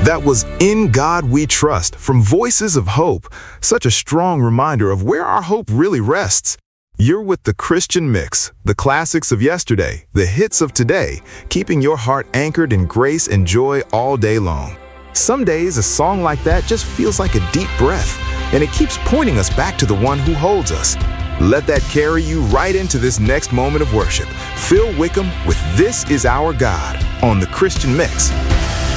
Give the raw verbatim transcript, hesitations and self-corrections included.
That was In God We Trust from Voices of Hope, such a strong reminder of where our hope really rests. You're with the Christian Mix, the classics of yesterday, the hits of today, keeping your heart anchored in grace and joy all day long. Some days a song like that just feels like a deep breath, and it keeps pointing us back to the one who holds us. Let that carry you right into this next moment of worship. Phil Wickham with This Is Our God on the Christian Mix.